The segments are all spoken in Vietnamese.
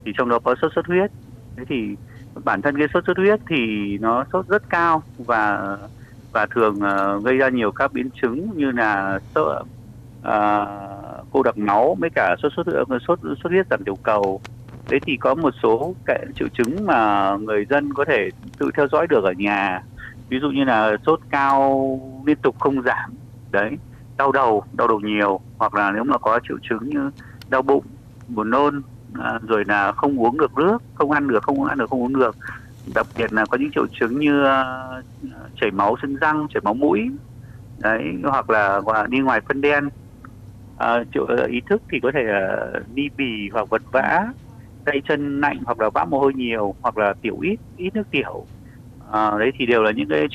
thì trong đó có sốt xuất huyết. Thế thì bản thân cái sốt xuất huyết thì nó sốt rất cao và thường gây ra nhiều các biến chứng như là sốt, à, cô đặc máu với cả sốt xuất huyết giảm tiểu cầu. Đấy thì có một số cái triệu chứng mà người dân có thể tự theo dõi được ở nhà, ví dụ như là sốt cao liên tục không giảm, đấy, đau đầu nhiều, hoặc là nếu mà có triệu chứng như đau bụng, buồn nôn, rồi là không uống được nước, không uống được, đặc biệt là có những triệu chứng như chảy máu chân răng, chảy máu mũi, đấy, hoặc là đi ngoài phân đen. Ý thức thì có thể là đi bì hoặc vật vã, tay chân lạnh, hoặc là vã mồ hôi nhiều, hoặc là tiểu ít ít nước tiểu. Đấy thì đều là những cái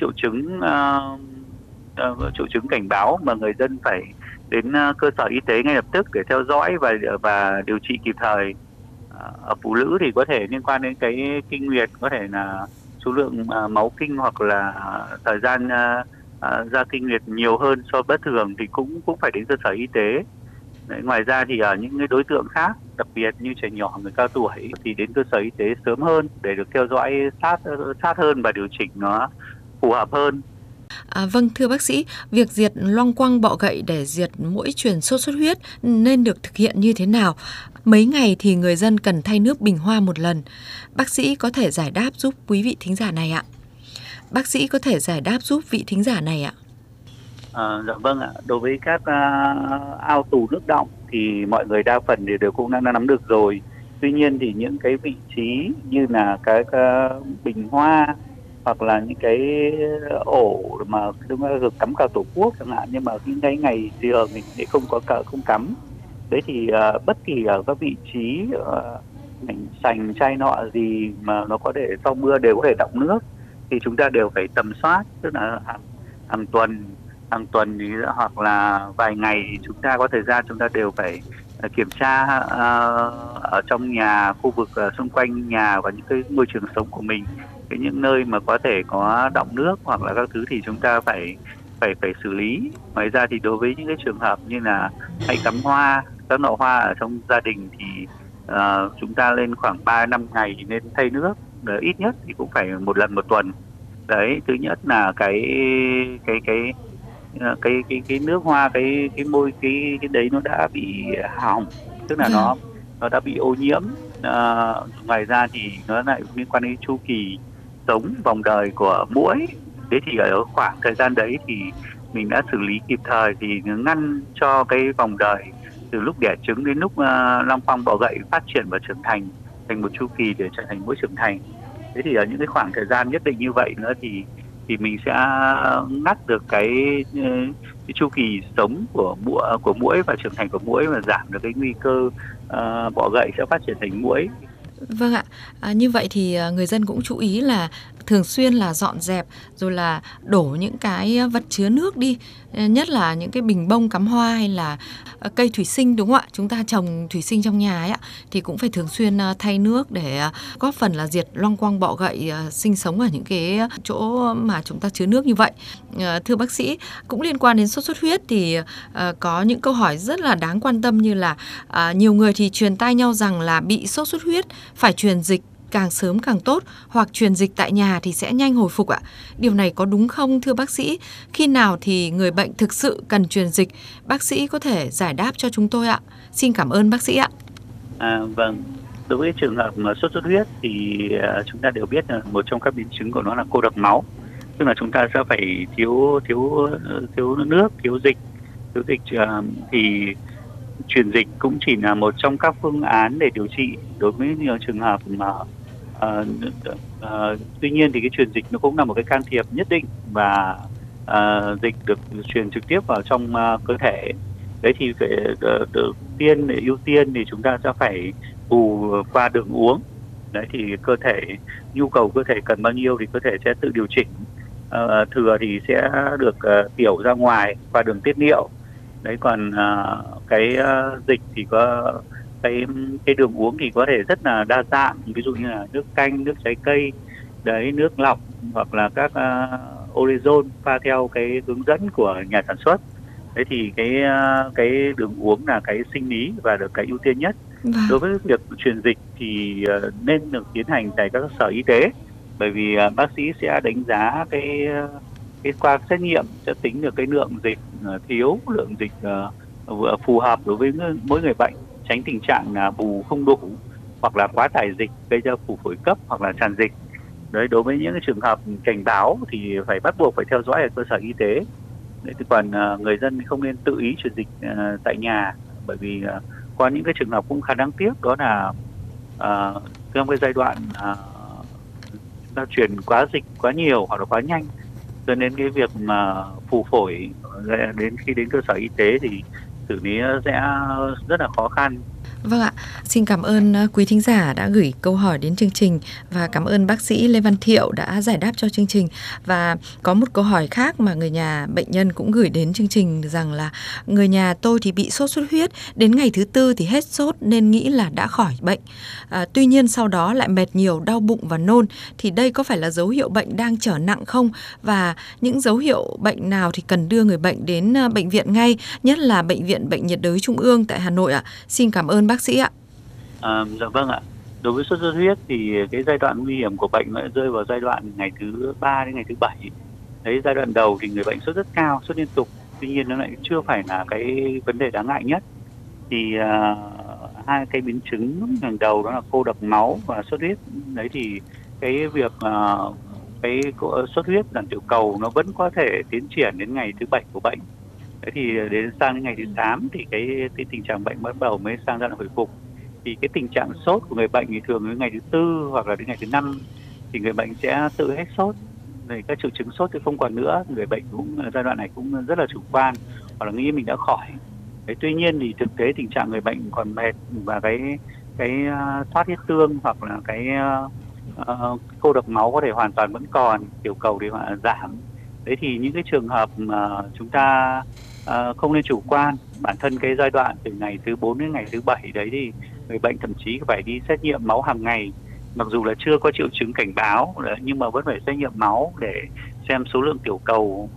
triệu chứng cảnh báo mà người dân phải đến cơ sở y tế ngay lập tức để theo dõi và điều trị kịp thời. Ở phụ nữ thì có thể liên quan đến cái kinh nguyệt, có thể là số lượng máu kinh hoặc là thời gian ra kinh nguyệt nhiều hơn so với bất thường thì cũng cũng phải đến cơ sở y tế. Đấy, ngoài ra thì ở những cái đối tượng khác, đặc biệt như trẻ nhỏ, người cao tuổi thì đến cơ sở y tế sớm hơn để được theo dõi sát sát hơn và điều chỉnh nó phù hợp hơn. Vâng, thưa bác sĩ, việc diệt loang quăng bọ gậy để diệt muỗi truyền sốt xuất huyết nên được thực hiện như thế nào? Mấy ngày thì người dân cần thay nước bình hoa một lần. Bác sĩ có thể giải đáp giúp quý vị thính giả này ạ. Bác sĩ có thể giải đáp giúp vị thính giả này ạ. Dạ vâng ạ. Đối với các ao tù nước đọng thì mọi người đa phần đều cũng đã nắm được rồi. Tuy nhiên thì những cái vị trí như là các bình hoa, hoặc là những cái ổ mà chúng ta được cắm cờ tổ quốc chẳng hạn, nhưng mà những cái ngày thường mình sẽ không có cờ, không cắm. Đấy thì bất kỳ ở các vị trí mảnh sành chai nọ gì mà nó có thể sau mưa đều có thể đọng nước thì chúng ta đều phải tầm soát, tức là hàng tuần thì, hoặc là vài ngày thì chúng ta có thời gian, chúng ta đều phải kiểm tra ở trong nhà, khu vực xung quanh nhà và những cái môi trường sống của mình, những nơi mà có thể có đọng nước hoặc là các thứ thì chúng ta phải phải phải xử lý. Ngoài ra thì đối với những cái trường hợp như là hay cắm hoa, các nọ hoa ở trong gia đình thì chúng ta lên khoảng 3-5 ngày thì nên thay nước, ít nhất thì cũng phải một lần một tuần. Đấy, thứ nhất là cái nước hoa, cái môi, cái đấy nó đã bị hỏng, tức là Vâng. nó đã bị ô nhiễm. Ngoài ra thì nó lại liên quan đến chu kỳ sống, vòng đời của muỗi. Thế thì ở khoảng thời gian đấy thì mình đã xử lý kịp thời thì ngăn cho cái vòng đời từ lúc đẻ trứng đến lúc long quăng bọ gậy phát triển và trưởng thành thành một chu kỳ để trở thành muỗi trưởng thành. Thế thì ở những cái khoảng thời gian nhất định như vậy nữa thì mình sẽ ngắt được cái chu kỳ sống của muỗi và trưởng thành của muỗi, và giảm được cái nguy cơ bọ gậy sẽ phát triển thành muỗi. Vâng ạ, như vậy thì người dân cũng chú ý là thường xuyên là dọn dẹp rồi là đổ những cái vật chứa nước đi, nhất là những cái bình bông cắm hoa hay là cây thủy sinh, đúng không ạ? Chúng ta trồng thủy sinh trong nhà ấy ạ, thì cũng phải thường xuyên thay nước để góp phần là diệt loang quang bọ gậy sinh sống ở những cái chỗ mà chúng ta chứa nước như vậy. Thưa bác sĩ, cũng liên quan đến sốt xuất huyết thì có những câu hỏi rất là đáng quan tâm như là nhiều người thì truyền tai nhau rằng là bị sốt xuất huyết phải truyền dịch càng sớm càng tốt, hoặc truyền dịch tại nhà thì sẽ nhanh hồi phục ạ. Điều này có đúng không thưa bác sĩ? Khi nào thì người bệnh thực sự cần truyền dịch? Bác sĩ có thể giải đáp cho chúng tôi ạ. Xin cảm ơn bác sĩ ạ. Vâng, đối với trường hợp mà sốt xuất huyết thì chúng ta đều biết là một trong các biến chứng của nó là cô đặc máu, tức là chúng ta sẽ phải thiếu thiếu thiếu nước, thiếu dịch thì truyền dịch cũng chỉ là một trong các phương án để điều trị đối với nhiều trường hợp mà tuy nhiên thì cái truyền dịch nó cũng là một cái can thiệp nhất định, và dịch được truyền trực tiếp vào trong cơ thể. Đấy thì ưu tiên thì chúng ta sẽ phải bù qua đường uống. Đấy thì nhu cầu cơ thể cần bao nhiêu thì cơ thể sẽ tự điều chỉnh. Thừa thì sẽ được tiểu ra ngoài qua đường tiết niệu. Đấy, còn dịch thì có cái đường uống thì có thể rất là đa dạng, ví dụ như là nước canh, nước trái cây, đấy, nước lọc, hoặc là các orezon pha theo cái hướng dẫn của nhà sản xuất. Đấy thì cái đường uống là cái sinh lý và được cái ưu tiên nhất. Đối Vâng. với việc truyền dịch thì nên được tiến hành tại các sở y tế, bởi vì bác sĩ sẽ đánh giá cái qua xét nghiệm sẽ tính được cái lượng dịch thiếu, lượng dịch vừa phù hợp đối với mỗi người bệnh, tránh tình trạng là bù không đủ hoặc là quá tải dịch gây ra phù phổi cấp hoặc là tràn dịch. Đấy, đối với những cái trường hợp cảnh báo thì phải bắt buộc phải theo dõi ở cơ sở y tế. Đấy, thì còn người dân không nên tự ý truyền dịch tại nhà, bởi vì có những cái trường hợp cũng khá đáng tiếc, đó là trong cái giai đoạn chúng ta truyền quá dịch quá nhiều hoặc là quá nhanh, cho nên cái việc mà phù phổi đến khi đến cơ sở y tế thì xử lý sẽ rất là khó khăn. Vâng ạ, xin cảm ơn quý thính giả đã gửi câu hỏi đến chương trình và cảm ơn bác sĩ Lê Văn Thiệu đã giải đáp cho chương trình. Và có một câu hỏi khác mà người nhà bệnh nhân cũng gửi đến chương trình rằng là người nhà tôi thì bị sốt xuất huyết, đến ngày thứ tư thì hết sốt nên nghĩ là đã khỏi bệnh. Tuy nhiên sau đó lại mệt nhiều, đau bụng và nôn, thì đây có phải là dấu hiệu bệnh đang trở nặng không? Và những dấu hiệu bệnh nào thì cần đưa người bệnh đến bệnh viện ngay, nhất là Bệnh viện Bệnh nhiệt đới Trung ương tại Hà Nội ạ? Xin cảm ơn bác sĩ ạ. Dạ vâng ạ. Đối với sốt xuất huyết thì cái giai đoạn nguy hiểm của bệnh nó rơi vào giai đoạn ngày thứ 3 đến ngày thứ 7. Đấy, giai đoạn đầu thì người bệnh sốt rất cao, sốt liên tục. Tuy nhiên nó lại chưa phải là cái vấn đề đáng ngại nhất. Thì hai cái biến chứng hàng đầu đó là cô độc máu và sốt huyết. Đấy thì cái việc sốt huyết giảm tiểu cầu nó vẫn có thể tiến triển đến ngày thứ 7 của bệnh. Thế thì đến sang đến ngày thứ 8 thì cái tình trạng bệnh bắt đầu mới sang giai đoạn hồi phục. Thì cái tình trạng sốt của người bệnh thì thường đến ngày thứ 4 hoặc là đến ngày thứ 5 thì người bệnh sẽ tự hết sốt. Thì các triệu chứng sốt thì không còn nữa, người bệnh cũng giai đoạn này cũng rất là chủ quan hoặc là nghĩ mình đã khỏi. Đấy, tuy nhiên thì thực tế tình trạng người bệnh còn mệt và thoát huyết tương hoặc là cô độc máu có thể hoàn toàn vẫn còn, tiểu cầu thì giảm. Đấy thì những cái trường hợp mà chúng ta không nên chủ quan. Bản thân cái giai đoạn từ ngày thứ 4 đến ngày thứ 7 đấy thì người bệnh thậm chí phải đi xét nghiệm máu hàng ngày, mặc dù là chưa có triệu chứng cảnh báo nhưng mà vẫn phải xét nghiệm máu để xem số lượng tiểu cầu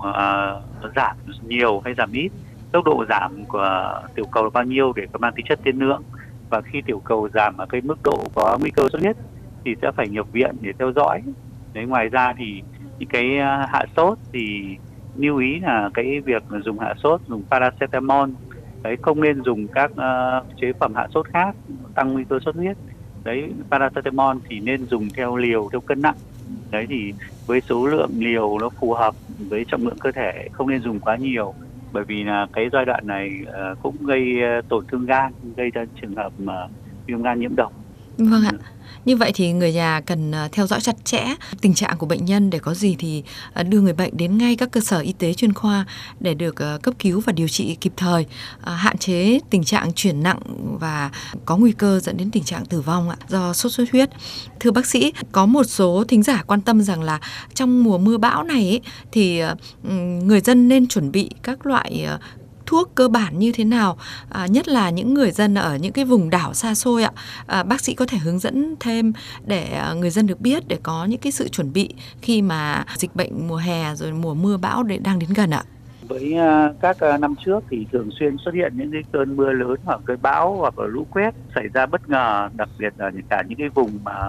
giảm nhiều hay giảm ít, tốc độ giảm của tiểu cầu là bao nhiêu để có mang tính chất tiên lượng, và khi tiểu cầu giảm ở cái mức độ có nguy cơ sốt huyết thì sẽ phải nhập viện để theo dõi. Đấy, ngoài ra thì những cái hạ sốt thì lưu ý là cái việc dùng hạ sốt dùng paracetamol, đấy, không nên dùng các chế phẩm hạ sốt khác tăng nguy cơ sốt huyết. Đấy, paracetamol thì nên dùng theo liều, theo cân nặng. Đấy thì với số lượng liều nó phù hợp với trọng lượng cơ thể, không nên dùng quá nhiều, bởi vì là cái giai đoạn này cũng gây tổn thương gan, gây ra trường hợp mà viêm gan nhiễm độc. Vâng ạ. Như vậy thì người nhà cần theo dõi chặt chẽ tình trạng của bệnh nhân để có gì thì đưa người bệnh đến ngay các cơ sở y tế chuyên khoa để được cấp cứu và điều trị kịp thời, hạn chế tình trạng chuyển nặng và có nguy cơ dẫn đến tình trạng tử vong do sốt xuất huyết. Thưa bác sĩ, có một số thính giả quan tâm rằng là trong mùa mưa bão này thì người dân nên chuẩn bị các loại thuốc cơ bản như thế nào, nhất là những người dân ở những cái vùng đảo xa xôi ạ. Bác sĩ có thể hướng dẫn thêm để người dân được biết, để có những cái sự chuẩn bị khi mà dịch bệnh mùa hè rồi mùa mưa bão đang đến gần ạ. Với các năm trước thì thường xuyên xuất hiện những cái cơn mưa lớn hoặc cơn bão hoặc là lũ quét xảy ra bất ngờ, đặc biệt là cả những cái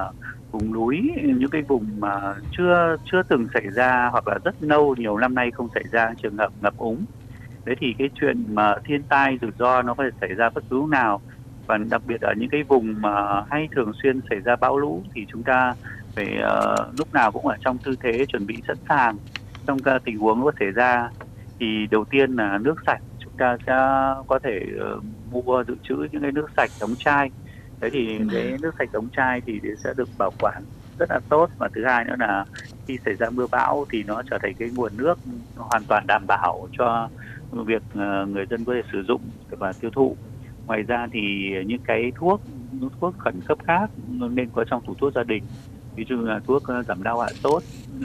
vùng núi, những cái vùng mà chưa từng xảy ra hoặc là rất lâu, nhiều năm nay không xảy ra trường hợp ngập úng. Đấy thì cái chuyện mà thiên tai rủi ro nó có thể xảy ra bất cứ lúc nào, và đặc biệt ở những cái vùng mà hay thường xuyên xảy ra bão lũ thì chúng ta phải lúc nào cũng ở trong tư thế chuẩn bị sẵn sàng trong các tình huống có xảy ra. Thì đầu tiên là nước sạch, chúng ta sẽ có thể mua dự trữ những cái nước sạch đóng chai. Đấy thì cái nước sạch đóng chai thì sẽ được bảo quản rất là tốt, và thứ hai nữa là khi xảy ra mưa bão thì nó trở thành cái nguồn nước hoàn toàn đảm bảo cho việc người dân có thể sử dụng và tiêu thụ. Ngoài ra thì những cái thuốc khẩn cấp khác nên có trong tủ thuốc gia đình, ví dụ là thuốc giảm đau hạ sốt,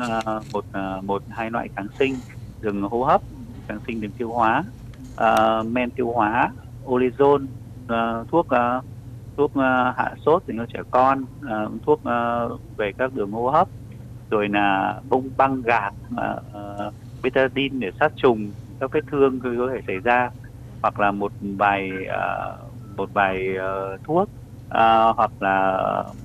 hai loại kháng sinh đường hô hấp, kháng sinh đường tiêu hóa, men tiêu hóa, Orezon, thuốc hạ sốt dành cho trẻ con, thuốc về các đường hô hấp, rồi là bông băng gạc, betadine để sát trùng các vết thương có thể xảy ra, hoặc là một vài thuốc hoặc là